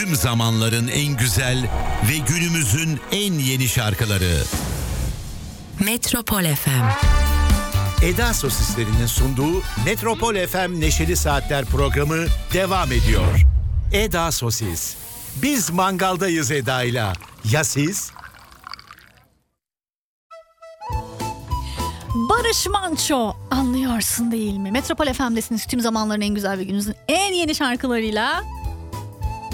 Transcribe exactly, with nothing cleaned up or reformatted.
Tüm zamanların en güzel ve günümüzün en yeni şarkıları. Metropol F M. Eda Sosislerinin sunduğu Metropol F M Neşeli Saatler programı devam ediyor. Eda Sosis. Biz mangaldayız Eda'yla. Ya siz? Barış Manço, anlıyorsun değil mi? Metropol F M'desiniz, tüm zamanların en güzel ve gününüzün en yeni şarkılarıyla.